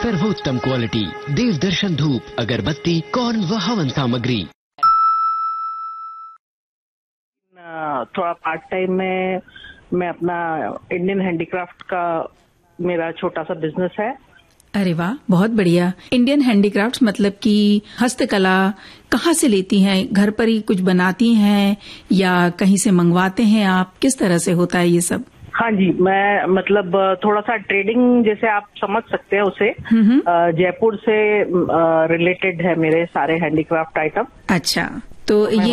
सर्वोत्तम क्वालिटी, देव दर्शन धूप, अगरबत्ती, कौन व हवन सामग्री। थोड़ा पार्ट टाइम में मैं अपना इंडियन हैंडीक्राफ्ट का मेरा छोटा सा बिजनेस है। अरे वाह, बहुत बढ़िया। इंडियन हैंडीक्राफ्ट्स मतलब कि हस्तकला कहाँ से लेती हैं? घर पर ही कुछ बनाती हैं या कहीं से मंगवाते हैं आप? किस तरह से होता है ये सब? हाँ जी, मैं मतलब थोड़ा सा ट्रेडिंग जैसे आप समझ सकते हैं उसे। जयपुर से रिलेटेड है मेरे सारे हैंडीक्राफ्ट आइटम। अच्छा, तो ये